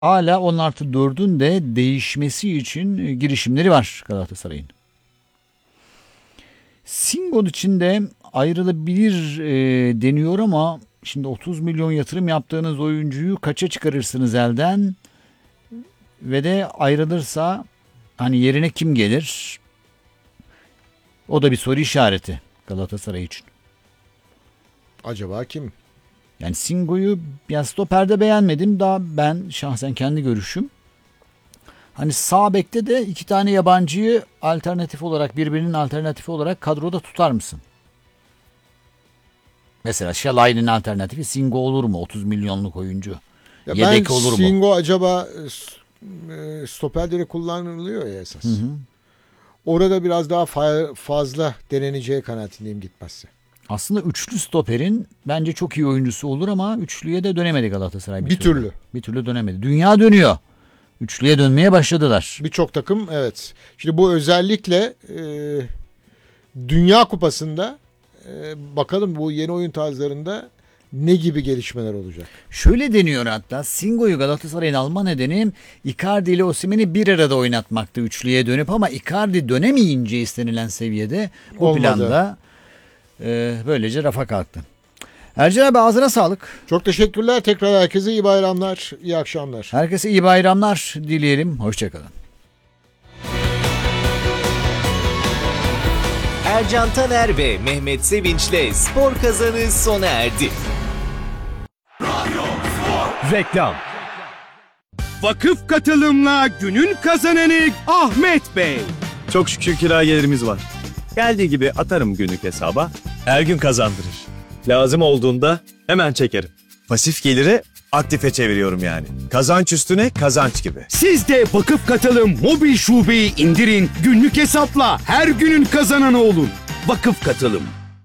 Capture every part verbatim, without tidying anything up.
Hala on artı dördün de değişmesi için girişimleri var Galatasaray'ın. Singo için de ayrılabilir e, deniyor ama şimdi otuz milyon yatırım yaptığınız oyuncuyu kaça çıkarırsınız elden? Ve de ayrılırsa hani yerine kim gelir? O da bir soru işareti Galatasaray için. Acaba kim? Yani Singo'yu ya stoperde beğenmedim. Daha ben şahsen kendi görüşüm. Hani sağ bekte de iki tane yabancıyı alternatif olarak birbirinin alternatifi olarak kadroda tutar mısın? Mesela Şalay'ın alternatifi Singo olur mu? otuz milyonluk oyuncu. Ya Yedek ben olur mu? Singo acaba e, stoperde kullanılıyor ya esas. Hı hı. Orada biraz daha fa- fazla deneneceği kanaatindeyim gitmezse. Aslında üçlü stoperin bence çok iyi oyuncusu olur ama üçlüye de dönemedi Galatasaray. Bir, bir türlü. türlü. Bir türlü dönemedi. Dünya dönüyor. Üçlüye dönmeye başladılar. Birçok takım evet. Şimdi bu özellikle e, Dünya Kupası'nda e, bakalım bu yeni oyun tarzlarında ne gibi gelişmeler olacak? Şöyle deniyor hatta Singo'yu Galatasaray'ın alma nedeni Icardi ile Osimhen'i bir arada oynatmaktı üçlüye dönüp ama Icardi dönemeyince istenilen seviyede bu Olmadı. planda e, böylece rafa kalktı. Ercan abi ağzına sağlık. Çok teşekkürler. Tekrar herkese iyi bayramlar, iyi akşamlar. Herkese iyi bayramlar dileyelim. Hoşçakalın. Ercan Taner ve Mehmet Sevinç'le Spor Kazanı sona erdi. Reklam. Vakıf katılımla günün kazananı Ahmet Bey. Çok şükür kira gelirimiz var. Geldiği gibi atarım günlük hesaba. Her gün kazandırır. Lazım olduğunda hemen çekerim. Pasif geliri aktife çeviriyorum yani. Kazanç üstüne kazanç gibi. Siz de Vakıf Katılım mobil şubeyi indirin. Günlük hesapla her günün kazananı olun. Vakıf Katılım.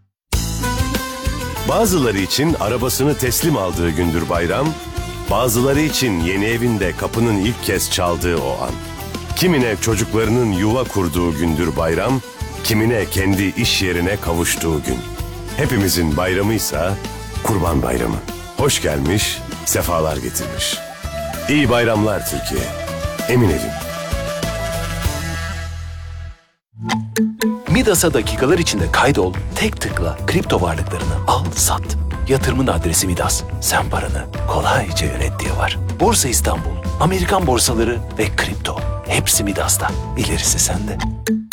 Bazıları için arabasını teslim aldığı gündür bayram, bazıları için yeni evinde kapının ilk kez çaldığı o an. Kimine çocuklarının yuva kurduğu gündür bayram, kimine kendi iş yerine kavuştuğu gün. Hepimizin bayramıysa Kurban Bayramı. Hoş gelmiş, sefalar getirmiş. İyi bayramlar Türkiye. Emin evim. Midas'a dakikalar içinde kaydol, tek tıkla kripto varlıklarını al, sat. Yatırımın adresi Midas. Sen paranı kolayca yönet diye var. Borsa İstanbul, Amerikan borsaları ve kripto. Hepsi Midas'ta. İlerisi sende.